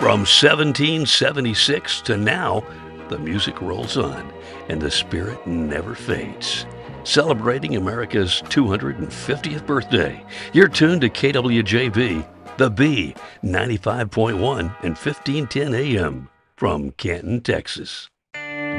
From 1776 to now, the music rolls on and the spirit never fades. Celebrating America's 250th birthday, you're tuned to KWJB, The B, 95.1 and 1510 AM from Canton, Texas.